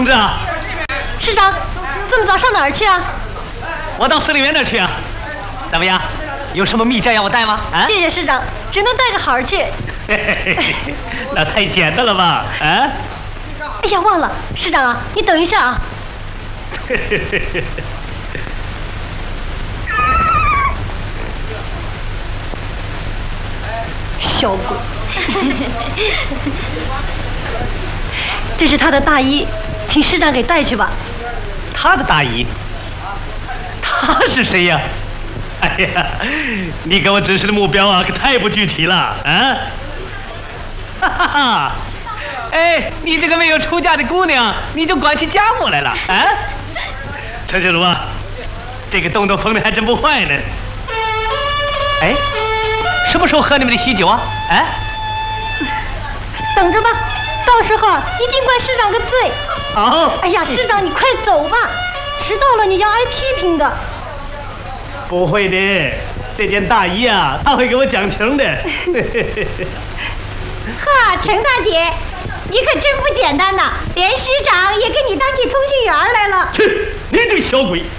志啊！ 市长，这么早上哪儿去啊？ 我到司令员那儿去啊。怎么样？有什么密件要我带吗？啊？ 谢谢市长，只能带个好去。 那太简单了吧？啊？ 哎呀，忘了，市长啊，你等一下啊。小鬼。这是他的大衣，请市长给带去吧。 他的大衣？他是谁呀？哎呀，你给我指示的目标啊，可太不具体了啊！哈哈哈！哎，你这个没有出嫁的姑娘，你就管起家务来了啊？陈世儒啊，这个洞洞封的还真不坏呢。哎，什么时候喝你们的喜酒啊？哎， 等着吧，到时候一定怪市长个罪。 好。 哎呀，市长你快走吧，迟到了你要挨批评的。 不会的，这件大衣啊，他会给我讲情的。 哈，陈大姐，你可真不简单呐，连师长也给你当起通讯员来了。 去，你这个小鬼！